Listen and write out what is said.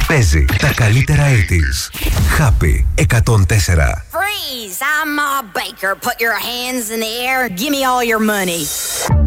Παίζει τα καλύτερα 80s. Happy 104. Freeze! I'm Ma Baker. Put your hands in the air. Give me all your money.